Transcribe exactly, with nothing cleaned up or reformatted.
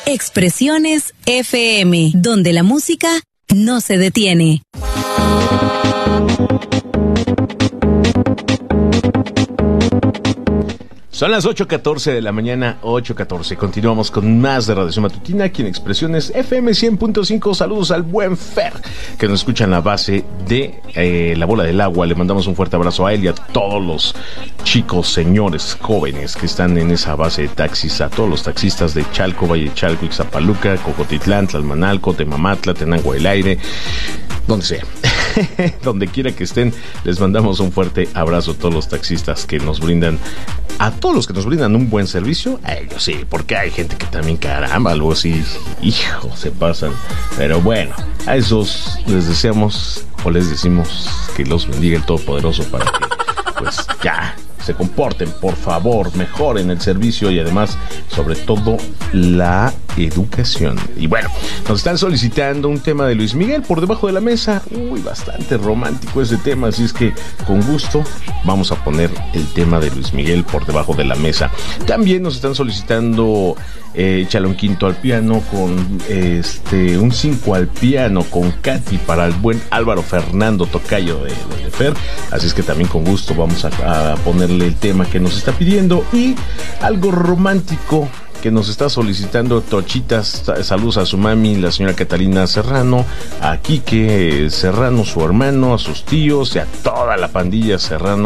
Expresiones F M, donde la música no se detiene. Son las ocho catorce de la mañana, ocho catorce. Continuamos con más de Radiación Matutina aquí en Expresiones F M cien punto cinco. Saludos al buen Fer, que nos escucha en la base de eh, La Bola del Agua. Le mandamos un fuerte abrazo a él y a todos los chicos, señores, jóvenes que están en esa base de taxis, a todos los taxistas de Chalco, Valle de Chalco, Ixtapaluca, Cocotitlán, Tlalmanalco, Temamatla, Tenango del Aire, donde sea. Donde quiera que estén, les mandamos un fuerte abrazo a todos los taxistas que nos brindan, a todos los que nos brindan un buen servicio, a ellos sí, porque hay gente que también, caramba, luego sí, hijo, se pasan. Pero bueno, a esos les deseamos o les decimos que los bendiga el Todopoderoso para que, pues, ya se comporten, por favor, mejoren el servicio y además, sobre todo, la educación. Y bueno, nos están solicitando un tema de Luis Miguel por debajo de la mesa. Uy, bastante romántico ese tema, así es que con gusto vamos a poner el tema de Luis Miguel por debajo de la mesa. También nos están solicitando eh, échale un quinto al piano con este un cinco al piano con Katy para el buen Álvaro Fernando tocayo de, de, de Fer. Así es que también con gusto vamos a, a ponerle el tema que nos está pidiendo y algo romántico que nos está solicitando Tochitas. Saludos a su mami, la señora Catalina Serrano, a Quique Serrano, su hermano, a sus tíos y a toda la pandilla Serrano